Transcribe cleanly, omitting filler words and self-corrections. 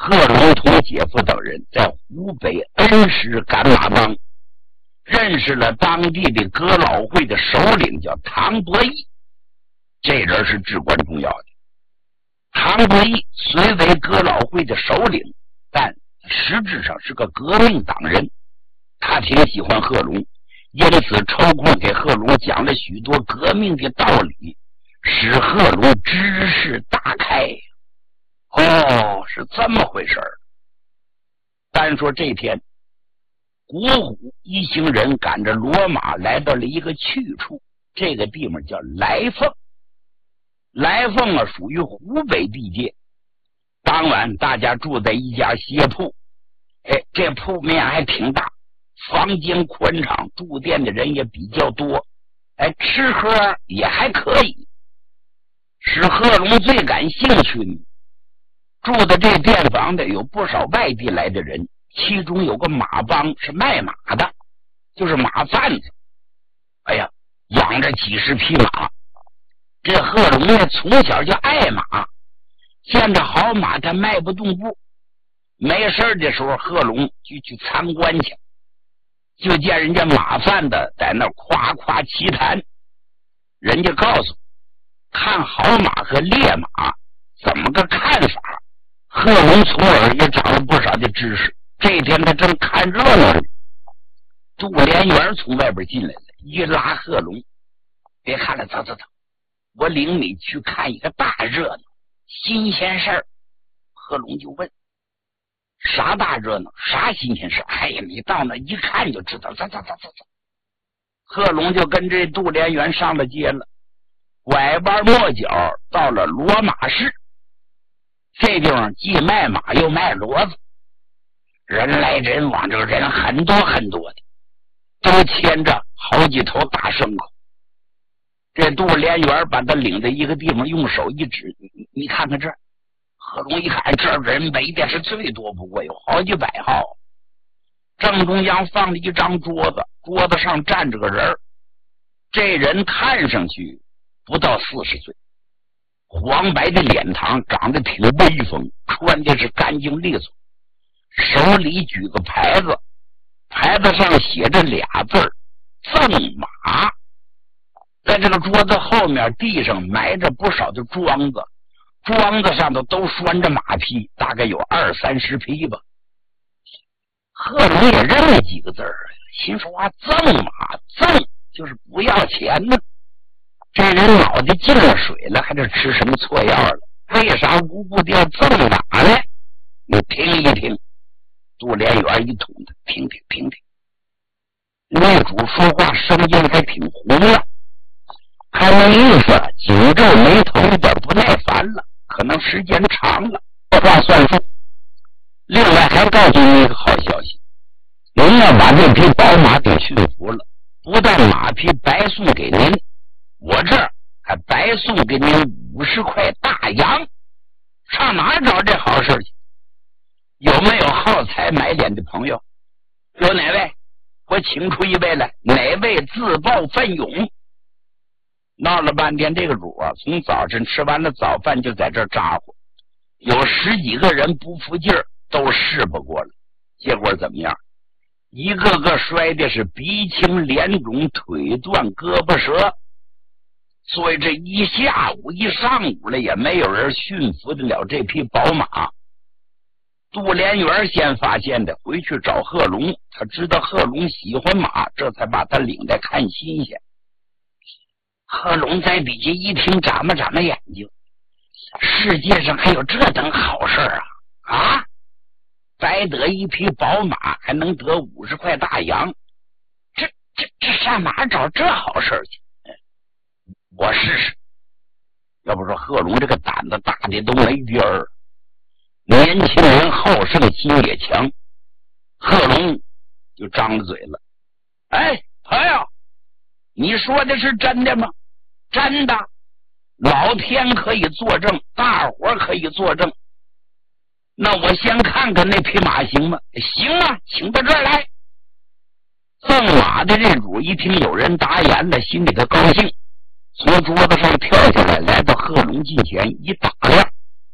贺龙同姐夫等人在湖北恩施赶马帮认识了当地的哥老会的首领，叫唐伯义。这人是至关重要的。唐伯义虽为哥老会的首领，但实质上是个革命党人。他挺喜欢贺龙，因此抽空给贺龙讲了许多革命的道理，使贺龙知识大开。哦，是这么回事儿。单说这天，古虎一行人赶着骡马来到了一个去处，这个地方叫来凤。来凤啊，属于湖北地界。当晚大家住在一家歇铺，这铺面还挺大，房间宽敞，住店的人也比较多，吃喝也还可以。使贺龙最感兴趣的，住的这店房的有不少外地来的人，其中有个马帮是卖马的，就是马贩子。养着几十匹马。这贺龙呢，从小就爱马，见着好马他迈不动步。没事的时候，贺龙就去参观去，就见人家马贩子在那夸夸其谈，人家告诉看好马和烈马怎么个看法。贺龙从耳也长了不少的知识。这天他正看热闹呢，杜连元从外边进来了，一拉贺龙，别看了，走，我领你去看一个大热闹，新鲜事儿。贺龙就问，啥大热闹，啥新鲜事？你到那一看就知道。走。贺龙就跟这杜连元上了街了，拐弯抹角到了骡马市。这地方既卖马又卖骡子，人来人往，这个人很多很多的，都牵着好几头大牲口。这杜连元把他领到一个地方，用手一指，你看看这儿。贺龙一看，这儿人围的是最多不过有好几百号。正中央放了一张桌子，桌子上站着个人。这人看上去不到40岁，黄白的脸庞，长得挺威风，穿的是干净利索，手里举个牌子，牌子上写着俩字儿，赠马。在这个桌子后面地上埋着不少的桩子，桩子上头都拴着马匹，大概有20-30匹吧。贺龙也认了几个字儿，心说赠马，赠就是不要钱呢。这人脑袋进了水了，还是吃什么错药了？为啥无故的要赠马呢？你听一听。杜连元一捅他，听听。那主说话声音还挺洪亮，看那意思紧皱眉头，有点不耐烦了，可能时间长了，这话算数。另外还告诉你一个好消息，您要把这匹宝马给驯服了，不但马匹白送给您，我这儿还白送给您50块大洋。上哪儿找这好事去？有没有好财买脸的朋友？有哪位？我请出一位来，哪位自报奋勇？闹了半天，这个主啊，从早晨吃完了早饭就在这儿咋呼，有10几个人不服劲儿，都试不过了。结果怎么样？一个个摔的是鼻青脸肿，腿断胳膊折。所以这一下午一上午了，也没有人驯服得了这匹宝马。杜连元先发现的，回去找贺龙，他知道贺龙喜欢马，这才把他领来看新鲜。贺龙在底下一听，眨巴眼睛，世界上还有这等好事啊！白得一匹宝马，还能得50块大洋，这上哪找这好事去？我试试。要不说贺龙这个胆子大的都没边儿，年轻人好胜心也强。贺龙就张了嘴了，朋友，你说的是真的吗？真的，老天可以作证，大伙可以作证。那我先看看那匹马行吗？行啊，请到这儿来。赠马的这主一听有人答言了，心里头高兴，从桌子上跳下来，来到贺龙近前一打量，